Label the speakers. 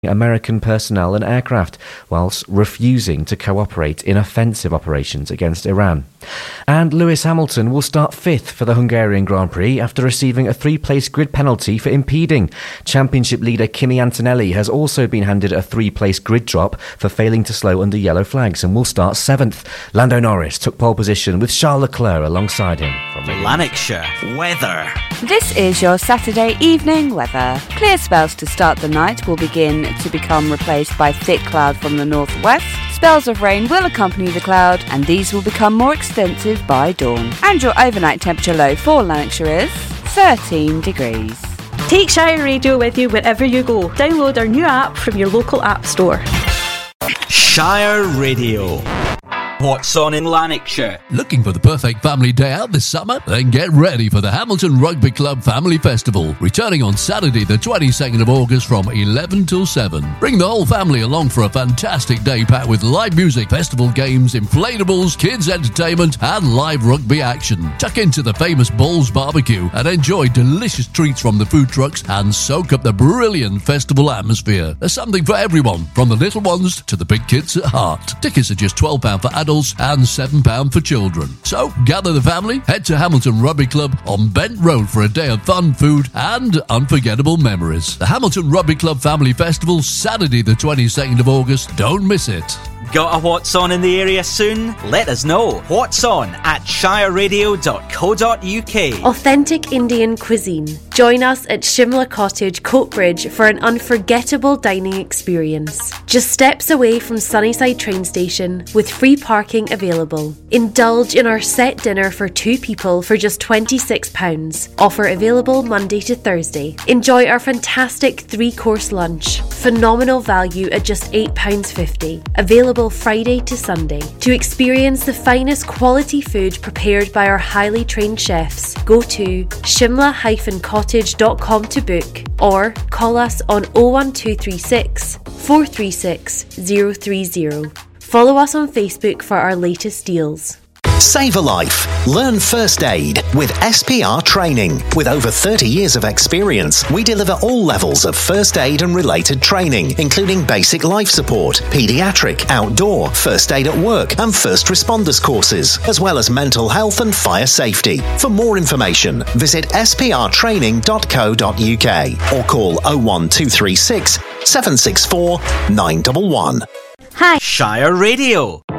Speaker 1: American personnel and aircraft, whilst refusing to cooperate in offensive operations against Iran. And Lewis Hamilton will start fifth for the Hungarian Grand Prix after receiving a three-place grid penalty for impeding. Championship leader Kimi Antonelli has also been handed a three-place grid drop for failing to slow under yellow flags and will start seventh. Lando Norris took pole position with Charles Leclerc alongside him.
Speaker 2: From Lanarkshire weather.
Speaker 3: This is your Saturday evening weather. Clear spells to start the night will begin to become replaced by thick cloud from the northwest. Spells of rain will accompany the cloud, and these will become more extensive by dawn. And your overnight temperature low for Lanarkshire is 13 degrees.
Speaker 4: Take Shire Radio with you wherever you go. Download our new app from your local app store.
Speaker 2: Shire Radio. What's on in Lanarkshire?
Speaker 5: Looking for the perfect family day out this summer? Then get ready for the Hamilton Rugby Club Family Festival, returning on Saturday the 22nd of August from 11 till 7. Bring the whole family along for a fantastic day packed with live music, festival games, inflatables, kids entertainment and live rugby action. Tuck into the famous Balls Barbecue and enjoy delicious treats from the food trucks and soak up the brilliant festival atmosphere. There's something for everyone, from the little ones to the big kids at heart. Tickets are just £12 for adults and £7 for children. So gather the family, head to Hamilton Rugby Club on Bent Road for a day of fun, food and unforgettable memories. The Hamilton Rugby Club Family Festival, Saturday the 22nd of August. Don't miss it.
Speaker 2: Got a What's On in the area soon? Let us know. What's On at shireradio.co.uk.
Speaker 6: Authentic Indian cuisine. Join us at Shimla Cottage, Coatbridge for an unforgettable dining experience. Just steps away from Sunnyside train station with free parking available. Indulge in our set dinner for two people for just £26. Offer available Monday to Thursday. Enjoy our fantastic 3-course lunch. Phenomenal value at just £8.50. Available Friday to Sunday. To experience the finest quality food prepared by our highly trained chefs, go to shimla-cottage.com to book or call us on 01236 436 030. Follow us on Facebook for our latest deals.
Speaker 7: Save a life. Learn first aid with SPR Training. With over 30 years of experience, we deliver all levels of first aid and related training, including basic life support, paediatric, outdoor, first aid at work, and first responders courses, as well as mental health and fire safety. For more information, visit sprtraining.co.uk or call 01236 764 911.
Speaker 2: Shire Radio.